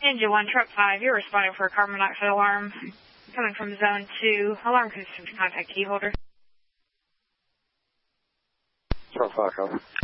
Engine 1, Truck 5, you're responding for a carbon monoxide alarm. Coming from Zone 2, alarm consistent to contact key holder. Truck 5, copy.